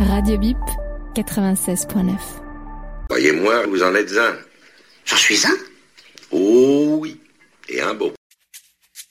Radio Bip 96.9. Croyez-moi, vous en êtes un. J'en suis un? Oh oui, et un beau.